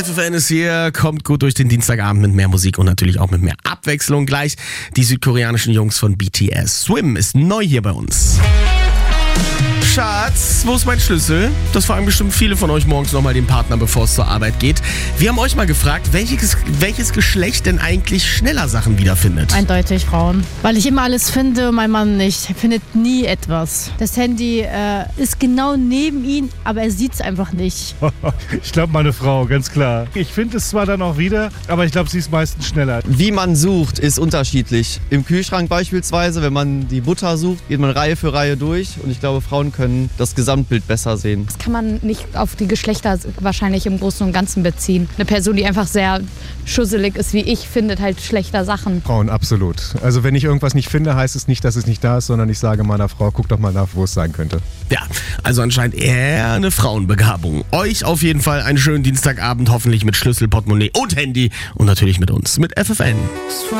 FFN ist hier, kommt gut durch den Dienstagabend mit mehr Musik und natürlich auch mit mehr Abwechslung. Gleich die südkoreanischen Jungs von BTS. Swim ist neu hier bei uns. Schatz, wo ist mein Schlüssel? Das fragen bestimmt viele von euch morgens nochmal den Partner, bevor es zur Arbeit geht. Wir haben euch mal gefragt, welches Geschlecht denn eigentlich schneller Sachen wiederfindet. Eindeutig Frauen. Weil ich immer alles finde, mein Mann nicht. Er findet nie etwas. Das Handy ist genau neben ihm, aber er sieht es einfach nicht. Ich glaube, meine Frau, ganz klar. Ich finde es zwar dann auch wieder, aber ich glaube, sie ist meistens schneller. Wie man sucht, ist unterschiedlich. Im Kühlschrank beispielsweise, wenn man die Butter sucht, geht man Reihe für Reihe durch. Und ich glaube, Frauen können das Gesamtbild besser sehen. Das kann man nicht auf die Geschlechter wahrscheinlich im Großen und Ganzen beziehen. Eine Person, die einfach sehr schusselig ist wie ich, findet halt schlechter Sachen. Frauen, absolut. Also wenn ich irgendwas nicht finde, heißt es nicht, dass es nicht da ist, sondern ich sage meiner Frau, guck doch mal nach, wo es sein könnte. Ja, also anscheinend eher eine Frauenbegabung. Euch auf jeden Fall einen schönen Dienstagabend, hoffentlich mit Schlüssel, Portemonnaie und Handy und natürlich mit uns, mit FFN.